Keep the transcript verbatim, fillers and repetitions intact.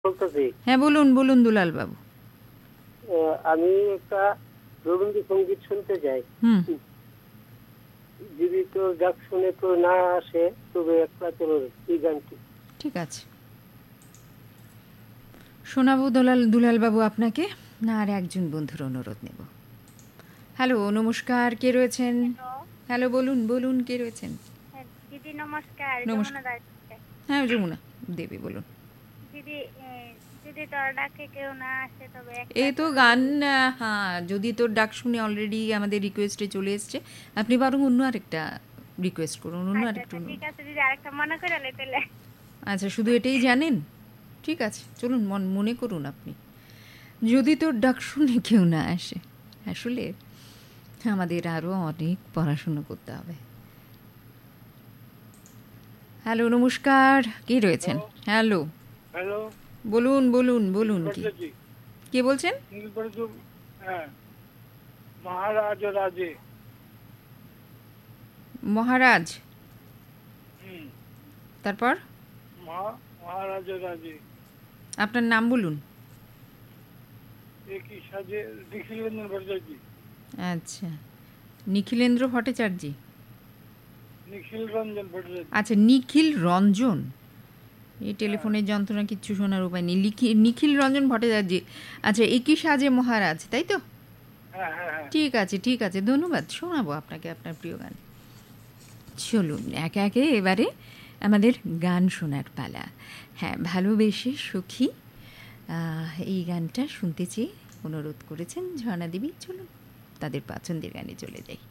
বলতেছি। হ্যাঁ বলুন বলুন দুলাল বাবু। আহ, আমি একটা রবীন্দ্রসঙ্গীত শুনতে চাই। হুম যদি তো ডাক শুনে তো না আসে তবে একটা চলো এই গানটি। ঠিক আছে, শোনাবো দুলাল দুলাল বাবু আপনাকে। না আর একজন বন্ধুর অনুরোধ নেব। হ্যালো নমস্কার, কে রয়েছেন? হ্যালো হ্যালো বলুন বলুন, কে রয়েছেন? হ্যাঁ, দিদি নমস্কার, যমুনা নমস্কার। দাস। হ্যাঁ যমুনা দেবী বলুন। দিদি এ, যদি তোর ডাকে কেউ না আসে তবে এই একলা তো চলো গান, রে। আহ, হ্যাঁ যদি তোর ডাক শুনে অলরেডি আমাদের রিকোয়েস্টে চলে এসছে। আপনি বরং অন্য আরেকটা রিকোয়েস্ট করুন, অন্য আচ্ছা আরেকটু। আচ্ছা ঠিক আছে দিদি, আরেকটা মনে করে লে পেলে। আচ্ছা শুধু এটাই জানেন? ঠিক আছে চলুন, মন মনে করুন আপনি। যদি তোর ডাক শুনে কেউ না আসে, আসলে আমাদের আরও অনেক পড়াশুনো করতে হবে। হ্যালো নমস্কার, কে রয়েছেন? হ্যালো হ্যালো, বলুন বলুন বলুন, কি নীলকণ্ঠজি। কে বলছেন? নীলকণ্ঠ, হ্যাঁ, মহারাজ রাজে। মহারাজ, হুম, তারপর মহা মহারাজ রাজে। আপনার নাম বলুন। একই সাজে নিখিলেন্দ্র ভট্টাচার্য। আচ্ছা, নিখিলেন্দ্র ভট্টাচার্য। নিখিল রঞ্জন ভট্টাচার্য। আচ্ছা নিখিল রঞ্জন। এই টেলিফোনের যন্ত্রণা কিচ্ছু শোনার উপায় নেই। লিখি- নিখিল রঞ্জন ভট্টাচার্য। আচ্ছা একই সাজে মহারাজ, তাই তো? হ্যাঁ হ্যাঁ হ্যাঁ। ঠিক আছে ঠিক আছে, ধন্যবাদ। শোনাবো আপনাকে আপনার প্রিয় গান। চলুন একে একে এবারে আমাদের গান শোনার পালা। হ্যাঁ, ভালোবেসে সুখী, আহ, এই গানটা শুনতে চেয়ে অনুরোধ করেছেন ঝর্ণা দেবী। চলুন তাদের পছন্দের গানে চলে যাই।